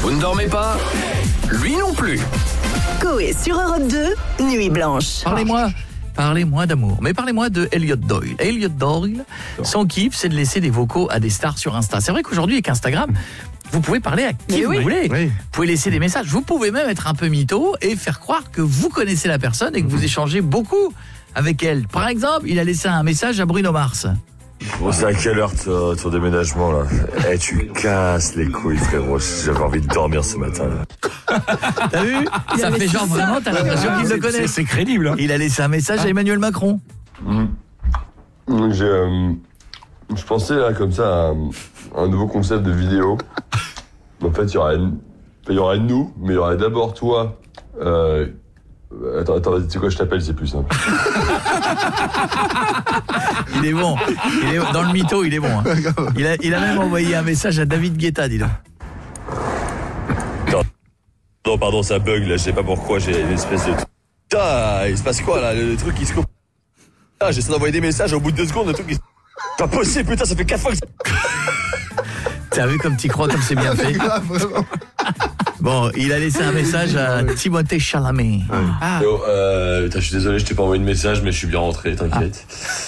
Vous ne dormez pas? Lui non plus. Coé sur Europe 2, Nuit Blanche. Parlez-moi d'amour, mais parlez-moi de Elliot Doyle. Elliot Doyle, son kiff, c'est de laisser des vocaux à des stars sur Insta. C'est vrai qu'aujourd'hui, avec Instagram, vous pouvez parler à qui vous voulez. Oui. Vous pouvez laisser des messages. Vous pouvez même être un peu mytho et faire croire que vous connaissez la personne et que vous échangez beaucoup avec elle. Par exemple, il a laissé un message à Bruno Mars. Bon, c'est à quelle heure ton déménagement là? Tu casses les couilles, frérot. J'avais envie de dormir ce matin là. T'as vu? Ça fait genre vraiment, t'as l'impression qu'il le connaît. C'est crédible. Hein. Il a laissé un message à Emmanuel Macron. Je pensais là comme ça à un nouveau concept de vidéo. En fait, il y aurait nous, mais il y aurait d'abord toi. Attends, c'est quoi je t'appelle, c'est plus simple. Il est bon. Dans le mytho, il est bon. Hein. Il a même envoyé un message à David Guetta, dis donc. Non, pardon, ça bug là, je sais pas pourquoi, j'ai une espèce de... Putain, il se passe quoi là, le truc qui se coupe. Ah, j'essaie d'envoyer des messages, au bout de 2 secondes, le truc qui se... Pas possible, putain, ça fait 4 fois que... T'as vu comme t'y crois, comme c'est bien fait. Bon, il a laissé un message à Timothée Chalamet. Yo, je suis désolé, je t'ai pas envoyé de message, mais je suis bien rentré, t'inquiète.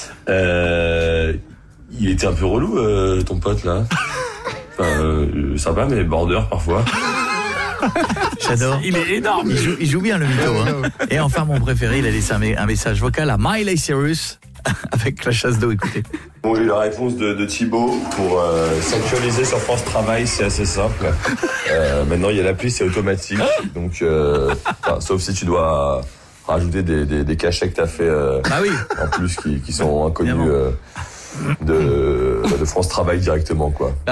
Il était un peu relou, ton pote, là. Enfin, sympa, mais border, parfois. J'adore. Il est énorme. Il joue bien, le mytho. Hein. Et enfin, mon préféré, il a laissé un message vocal à Miley Cyrus avec la chasse d'eau, écoutez. Bon, j'ai eu la réponse de Thibaut pour s'actualiser sur France Travail, c'est assez simple. Maintenant, il y a l'appli, c'est automatique. Donc, sauf si tu dois rajouter des cachets que tu as fait en plus qui sont inconnus de France Travail directement, quoi.